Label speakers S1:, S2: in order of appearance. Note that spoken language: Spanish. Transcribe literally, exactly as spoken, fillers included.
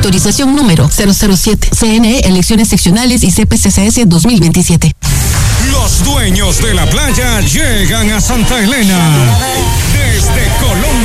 S1: Autorización número cero cero siete. C N E, elecciones seccionales y C P C C S dos mil veintisiete.
S2: Los dueños de la playa llegan a Santa Elena. Desde Colombia.